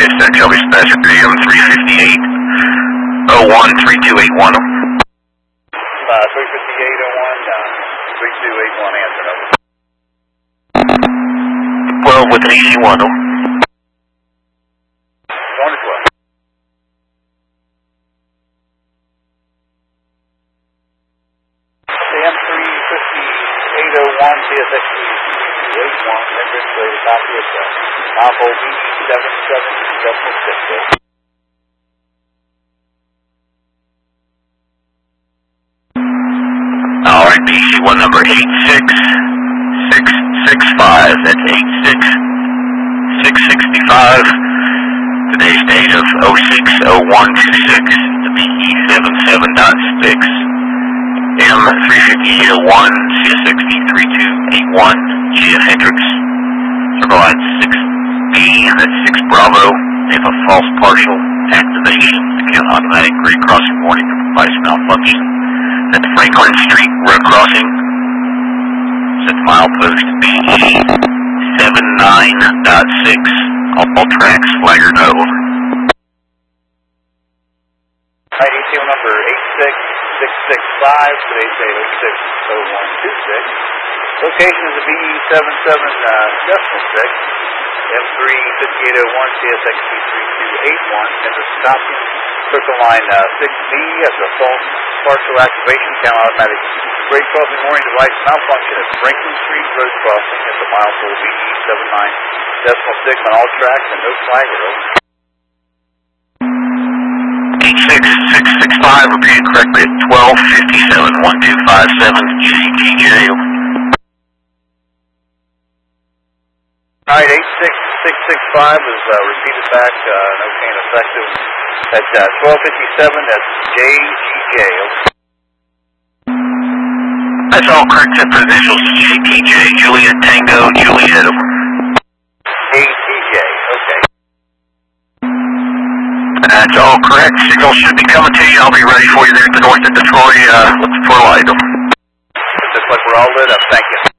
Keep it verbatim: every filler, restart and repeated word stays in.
dispatch, I'll be dispatcher three M three fifty-eight oh one three two eight one. Uh, three fifty-eight oh one, uh, three two eight one, answer, over. twelve with an E C one. one to twelve. M three fifty-eight oh one, C S X three two eight one, entrance way to copy of the Alpha B seven seven decimal six. Alright, B C one number eight six six six five, that's eight six six six five. Today's date of oh six oh one twenty-six, the B E seventy-seven point six. M three fifty-eight oh one, C S X V three two eight one, G F Hendrix, circle line six B, that's six Bravo. They have a false partial activation, account automatic grade crossing warning for device malfunction. That's Franklin Street road crossing. Set milepost B E seventy-nine point six, all tracks flagger no. I D C number eight six six six five, today's date oh six oh one twenty-six. Location is the B E seventy-seven decimal six, M three fifty-eight oh one, C S X V three two eight one, enter Stockton, circle line uh, six B, as a false partial activation, count automatic grade crossing warning device malfunction at Franklin Street road crossing at the milepost B E seventy-nine decimal six on all tracks and no flagger, over. eight six six six five, repeated correctly at twelve fifty-seven one two five seven, E C T J. Alright, eight six six six five is uh, repeated back, uh, no chain effective. At uh, twelve fifty-seven, that's J G J. That's all correct at the initials, J T J, Juliet Tango, Juliet. J T J, okay. That's all correct. Signal should be coming to you. I'll be ready for you there at the north of Detroit. Uh, looking for a light. Looks like we're all lit up. Thank you.